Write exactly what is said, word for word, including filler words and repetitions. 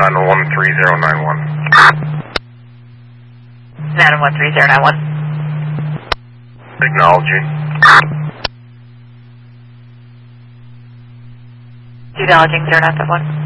Madam one three zero nine one. Madam one three zero nine one. Acknowledging. Acknowledging zero nine seven one.